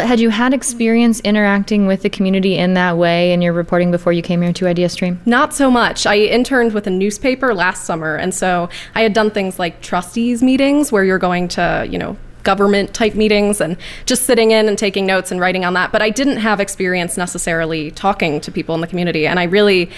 had you had experience interacting with the community in that way in your reporting before you came here to IdeaStream? Not so much. I interned with a newspaper last summer, and so I had done things like trustees meetings where you're going to, government type meetings and just sitting in and taking notes and writing on that. But I didn't have experience necessarily talking to people in the community. And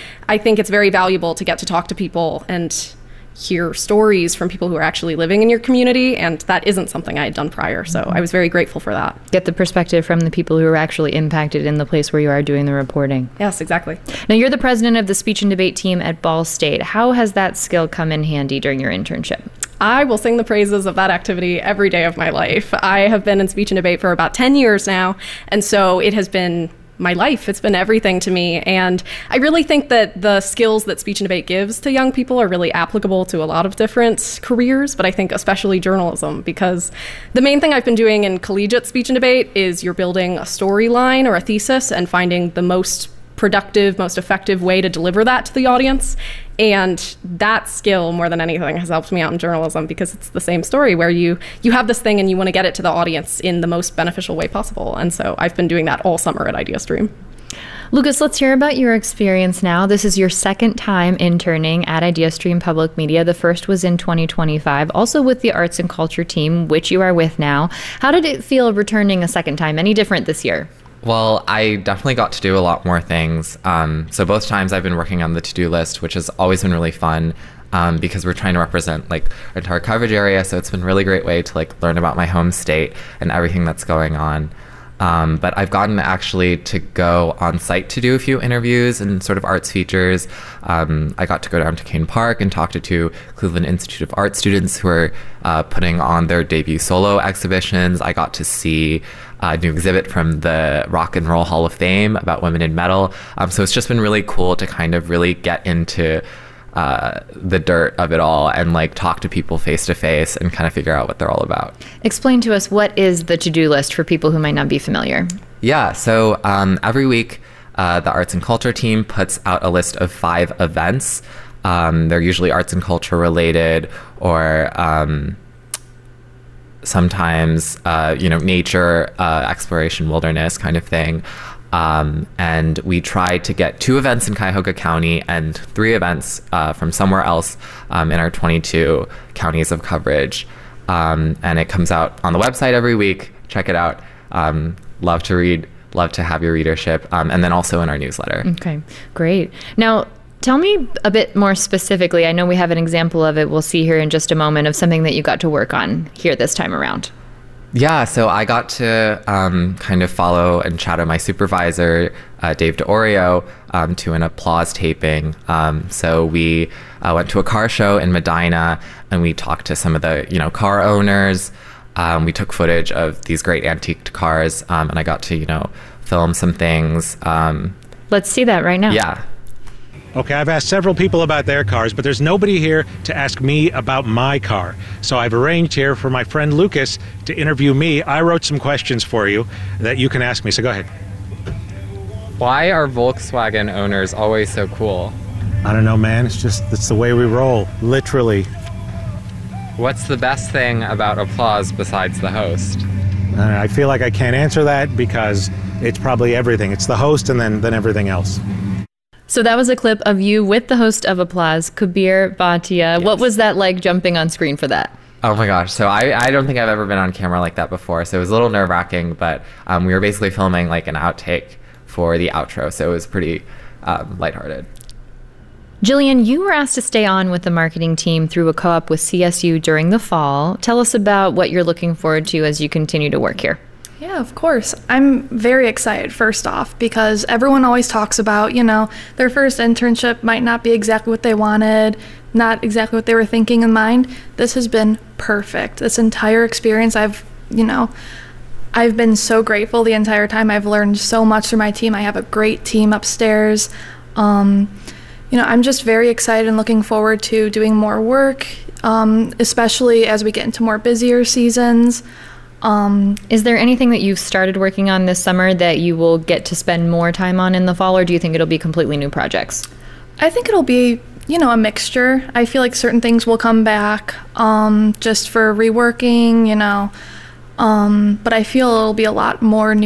I think it's very valuable to get to talk to people and hear stories from people who are actually living in your community. And that isn't something I had done prior. So I was very grateful for that. Get the perspective from the people who are actually impacted in the place where you are doing the reporting. Yes, exactly. Now, you're the president of the speech and debate team at Ball State. How has that skill come in handy during your internship? I will sing the praises of that activity every day of my life. I have been in speech and debate for about 10 years now, and so it has been my life. It's been everything to me, and I really think that the skills that speech and debate gives to young people are really applicable to a lot of different careers, but I think especially journalism, because the main thing I've been doing in collegiate speech and debate is you're building a storyline or a thesis and finding the most productive, most effective way to deliver that to the audience. And that skill, more than anything, has helped me out in journalism because it's the same story where you have this thing and you want to get it to the audience in the most beneficial way possible. And so I've been doing that all summer at IdeaStream. Lucas, let's hear about your experience now. This is your second time interning at IdeaStream Public Media. The first was in 2025, also with the Arts and Culture team, which you are with now. How did it feel returning a second time? Any different this year? Well, I definitely got to do a lot more things. So both times I've been working on the to-do list, which has always been really fun because we're trying to represent our entire coverage area. So it's been a really great way to learn about my home state and everything that's going on. But I've gotten actually to go on site to do a few interviews and sort of arts features. I got to go down to Kane Park and talk to two Cleveland Institute of Art students who are putting on their debut solo exhibitions. I got to see a new exhibit from the Rock and Roll Hall of Fame about women in metal. So it's just been really cool to kind of really get into the dirt of it all and talk to people face to face and kind of figure out what they're all about. Explain to us, what is the to-do list for people who might not be familiar? Yeah, so every week the Arts and Culture team puts out a list of 5 events. They're usually arts and culture related or sometimes nature, exploration, wilderness kind of thing. And we try to get 2 events in Cuyahoga County and 3 events from somewhere else in our 22 counties of coverage. And it comes out on the website every week. Check it out. Love to read, love to have your readership, and then also in our newsletter. Okay, great. Now, tell me a bit more specifically. I know we have an example of it we'll see here in just a moment of something that you got to work on here this time around. Yeah, so I got to kind of follow and chat with my supervisor, Dave DeOrio, to an Applause taping. So we went to a car show in Medina, and we talked to some of the car owners. We took footage of these great antique cars, and I got to film some things. Let's see that right now. Yeah. Okay, I've asked several people about their cars, but there's nobody here to ask me about my car. So I've arranged here for my friend Lucas to interview me. I wrote some questions for you that you can ask me, so go ahead. Why are Volkswagen owners always so cool? I don't know, man. It's the way we roll, literally. What's the best thing about Applause besides the host? I feel like I can't answer that because it's probably everything. It's the host and then everything else. So that was a clip of you with the host of Applause, Kabir Bhatia. Yes. What was that like jumping on screen for that? Oh my gosh. So I don't think I've ever been on camera like that before. So it was a little nerve-wracking, but we were basically filming an outtake for the outro. So it was pretty lighthearted. Jillian, you were asked to stay on with the marketing team through a co-op with CSU during the fall. Tell us about what you're looking forward to as you continue to work here. Yeah, of course. I'm very excited, first off, because everyone always talks about, their first internship might not be exactly what they wanted, not exactly what they were thinking in mind. This has been perfect. This entire experience, I've been so grateful the entire time. I've learned so much through my team. I have a great team upstairs. I'm just very excited and looking forward to doing more work, especially as we get into more busier seasons. Is there anything that you've started working on this summer that you will get to spend more time on in the fall, or do you think it'll be completely new projects? I think it'll be, a mixture. I feel like certain things will come back just for reworking, but I feel it'll be a lot more new